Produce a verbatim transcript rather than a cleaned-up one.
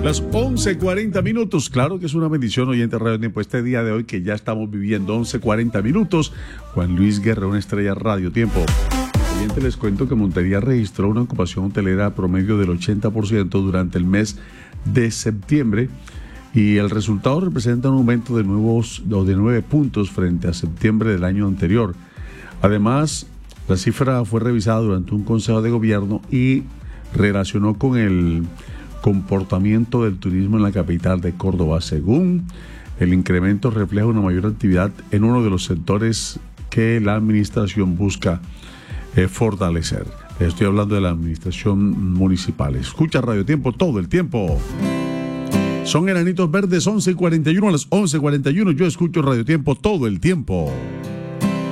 Las once cuarenta minutos, claro que es una bendición, oyente Radio Tiempo, este día de hoy que ya estamos viviendo once cuarenta minutos. Juan Luis Guerra, una estrella Radio Tiempo. Oyente, les cuento que Montería registró una ocupación hotelera promedio del ochenta por ciento durante el mes de septiembre y el resultado representa un aumento de, nuevos, de nueve puntos frente a septiembre del año anterior. Además, la cifra fue revisada durante un consejo de gobierno y relacionó con el comportamiento del turismo en la capital de Córdoba. Según el incremento refleja una mayor actividad en uno de los sectores que la administración busca eh, fortalecer. Estoy hablando de la administración municipal. Escucha Radio Tiempo todo el tiempo. Son Enanitos Verdes, once cuarenta y uno. A las once cuarenta y uno yo escucho Radio Tiempo todo el tiempo.